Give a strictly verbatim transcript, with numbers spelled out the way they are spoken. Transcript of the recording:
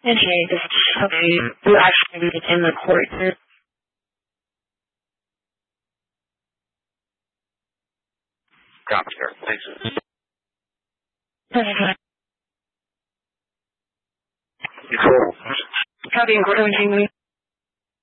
Okay, this okay, you actually in the court. Copy, sir. Thanks. Copy, and